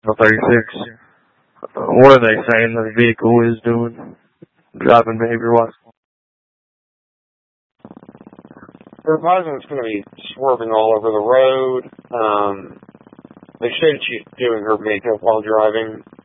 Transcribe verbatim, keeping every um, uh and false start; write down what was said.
thirty-six. Uh, what are they saying the vehicle is doing, driving behavior-wise? They're advising it's going to be swerving all over the road. Um, they showed she doing her makeup while driving.